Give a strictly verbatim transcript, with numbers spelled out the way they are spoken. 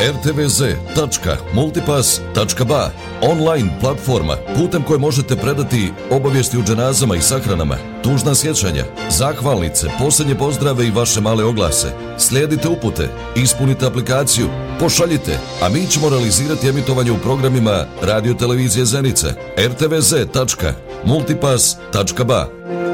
er te ve ze tačka multipass tačka ba, online platforma putem koje možete predati obavijesti o dženazama i sahranama, tužna sjećanja, zahvalnice, posljednje pozdrave i vaše male oglase. Slijedite upute, ispunite aplikaciju, pošaljite, a mi ćemo realizirati emitovanje u programima Radio Televizije Zenica, er te ve ze tačka multipass tačka ba.